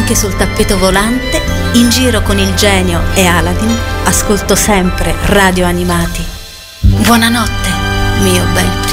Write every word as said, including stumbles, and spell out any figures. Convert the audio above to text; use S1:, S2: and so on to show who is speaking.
S1: anche sul tappeto volante, in giro con il genio e Aladdin, ascolto sempre Radio Animati. Buonanotte, mio bel